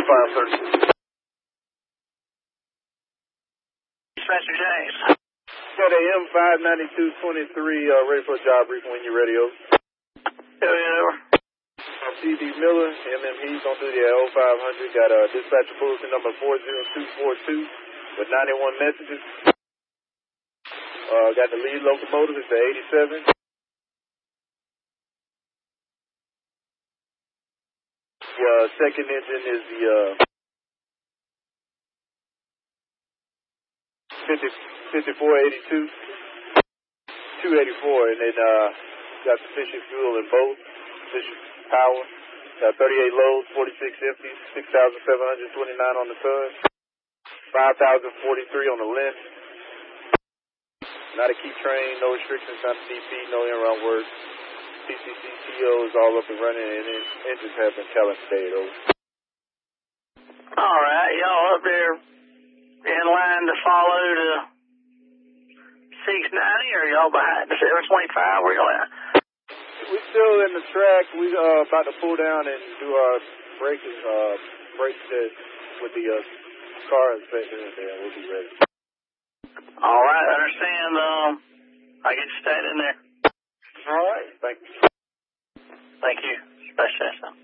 530. Spencer James. Got a M59223 ready for a job briefing when you're ready, over. Over. CD Miller, MMP's on duty at 0500. Got a dispatcher bulletin number 40242 with 91 messages. Got the lead locomotive, it's the 87. The second engine is the 5482, 284, and then got sufficient fuel in both, sufficient power. Got 38 loads, 46 empties, 6,729 on the ton, 5,043 on the length. Not a key train, no restrictions, not a DP, no in-round work. PCCTO is all up and running, and engines have been calibrated over. All right, y'all up there in line to follow the 690, or y'all behind the 725? Where y'all at? We're still in the track. We about to pull down and do our brake test with the car inspector, and then we'll be ready. All right, I understand. I get you staying in there. All right, thank you. Thank you, Special.